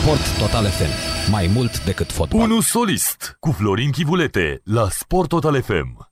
Sport Total FM. Mai mult decât fotbal. Unu solist cu Florin Chivulete la Sport Total FM.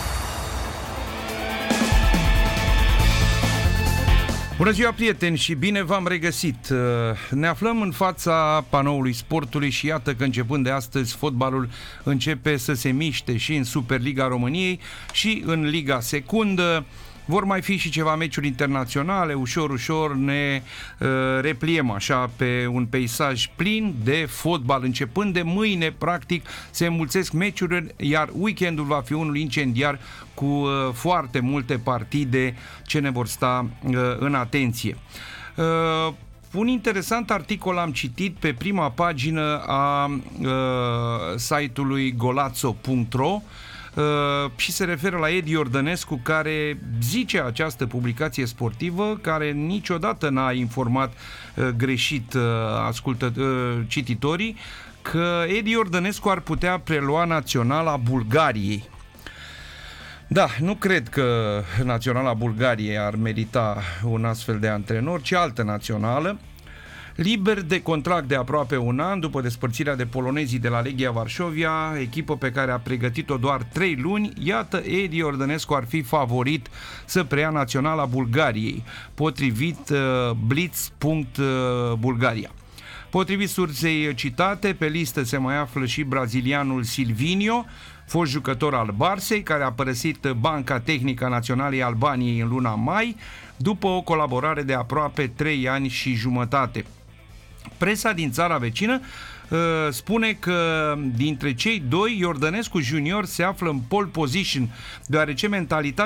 Bună ziua, prieteni, și bine v-am regăsit. Ne aflăm în fața panoului sportului și iată că începând de astăzi fotbalul începe să se miște și în Superliga României și în Liga Secundă. Vor mai fi și ceva meciuri internaționale, ușor ne repliem așa pe un peisaj plin de fotbal. Începând de mâine, practic, se înmulțesc meciurile, iar weekendul va fi unul incendiar cu foarte multe partide ce ne vor sta în atenție. Un interesant articol am citit pe prima pagină a site-ului golazzo.ro și se referă la Edi Iordănescu, care zice această publicație sportivă, care niciodată n-a informat greșit cititorii, că Edi Iordănescu ar putea prelua Naționala Bulgariei. Da, nu cred că Naționala Bulgariei ar merita un astfel de antrenor, ci altă națională. Liber de contract de aproape un an, după despărțirea de polonezii de la Legia Varșovia, echipă pe care a pregătit-o doar 3 luni, iată, Edi Iordănescu ar fi favorit să preia Naționala Bulgariei, potrivit Blitz.Bulgaria. Potrivit sursei citate, pe listă se mai află și brazilianul Silvinho, fost jucător al Barsei, care a părăsit Banca Tehnică a Naționalei Albaniei în luna mai, după o colaborare de aproape 3 ani și jumătate. Presa din țara vecină spune că dintre cei doi, Iordănescu Junior se află în pole position, deoarece mentalitatea